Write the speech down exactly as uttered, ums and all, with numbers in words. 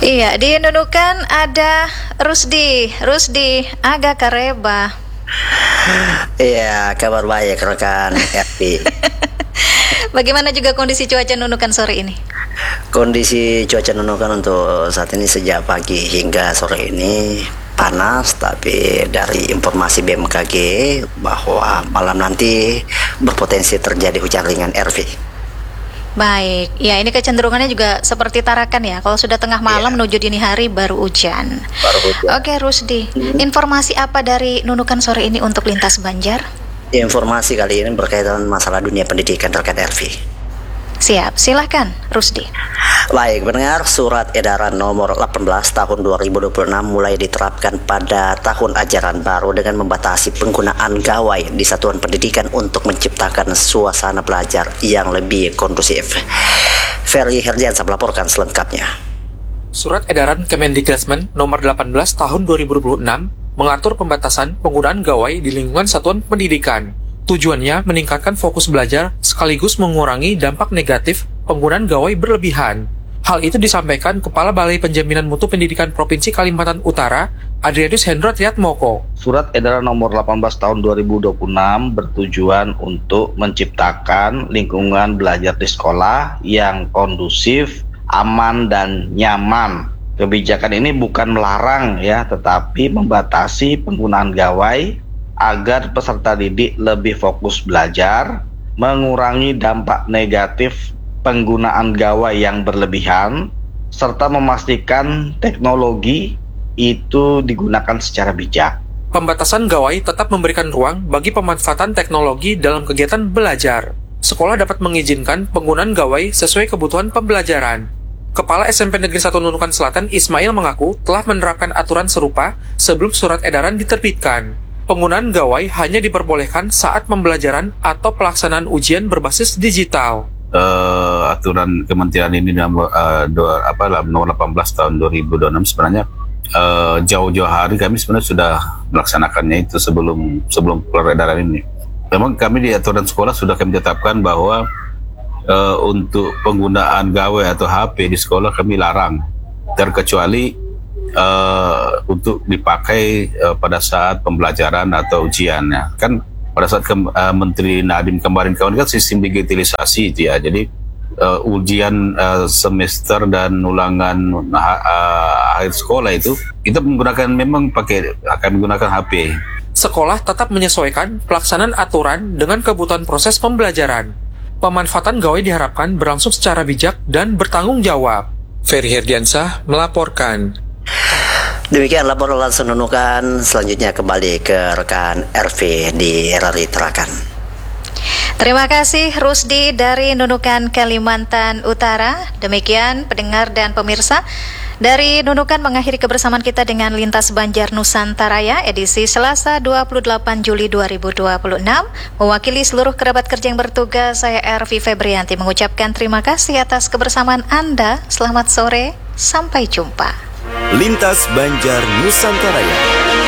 Iya, di Nunukan ada Rusdi. Rusdi, agak kareba. Iya, kabar baik rekan R P. Bagaimana juga kondisi cuaca Nunukan sore ini? Kondisi cuaca Nunukan untuk saat ini sejak pagi hingga sore ini panas, tapi dari informasi B M K G bahwa malam nanti berpotensi terjadi hujan ringan R V. Baik, ya ini kecenderungannya juga seperti Tarakan ya. Kalau sudah tengah malam yeah. menuju dini hari baru hujan. Baru hujan. Oke Rusdi, hmm. informasi apa dari Nunukan sore ini untuk lintas Banjar? Informasi kali ini berkaitan masalah dunia pendidikan terkait R V. Siap, silahkan Rusdi. Baik, mendengar surat edaran nomor delapan belas tahun dua ribu dua puluh enam mulai diterapkan pada tahun ajaran baru dengan membatasi penggunaan gawai di satuan pendidikan untuk menciptakan suasana belajar yang lebih kondusif. Ferry Herdiansa melaporkan selengkapnya. Surat edaran Kemendikbud nomor delapan belas tahun dua ribu dua puluh enam mengatur pembatasan penggunaan gawai di lingkungan satuan pendidikan. Tujuannya meningkatkan fokus belajar sekaligus mengurangi dampak negatif penggunaan gawai berlebihan. Hal itu disampaikan Kepala Balai Penjaminan Mutu Pendidikan Provinsi Kalimantan Utara, Adrianus Hendro Triatmoko. Surat edaran nomor delapan belas tahun dua ribu dua puluh enam bertujuan untuk menciptakan lingkungan belajar di sekolah yang kondusif, aman, dan nyaman. Kebijakan ini bukan melarang ya, tetapi membatasi penggunaan gawai agar peserta didik lebih fokus belajar, mengurangi dampak negatif penggunaan gawai yang berlebihan, serta memastikan teknologi itu digunakan secara bijak. Pembatasan gawai tetap memberikan ruang bagi pemanfaatan teknologi dalam kegiatan belajar. Sekolah dapat mengizinkan penggunaan gawai sesuai kebutuhan pembelajaran. Kepala S M P Negeri satu Nunukan Selatan Ismail mengaku telah menerapkan aturan serupa sebelum surat edaran diterbitkan. Penggunaan gawai hanya diperbolehkan saat pembelajaran atau pelaksanaan ujian berbasis digital. Uh, aturan kementerian ini nomor uh, dua, apa, nomor delapan belas tahun dua ribu dua puluh enam sebenarnya uh, jauh-jauh hari kami sebenarnya sudah melaksanakannya itu sebelum sebelum keluar edaran ini. Memang kami di aturan sekolah sudah kami tetapkan bahwa uh, untuk penggunaan gawai atau H P di sekolah kami larang, terkecuali Uh, untuk dipakai uh, pada saat pembelajaran atau ujiannya. Kan pada saat ke, uh, Menteri Nadiem kemarin kawan kan sistem digitalisasi itu ya. Jadi uh, ujian uh, semester dan ulangan uh, akhir sekolah itu kita menggunakan memang pakai akan menggunakan H P. Sekolah tetap menyesuaikan pelaksanaan aturan dengan kebutuhan proses pembelajaran. Pemanfaatan gawai diharapkan berlangsung secara bijak dan bertanggung jawab. Ferry Herdiansa melaporkan. Demikian laporan langsung Nunukan. Selanjutnya kembali ke rekan R V di R R I Tarakan. Terima kasih Rusdi dari Nunukan Kalimantan Utara. Demikian pendengar dan pemirsa, dari Nunukan mengakhiri kebersamaan kita dengan Lintas Banjar Nusantara ya, edisi Selasa dua puluh delapan Juli dua ribu dua puluh enam. Mewakili seluruh kerabat kerja yang bertugas, saya R V Febrianti mengucapkan terima kasih atas kebersamaan Anda. Selamat sore, sampai jumpa. Lintas Banjar Nusantara.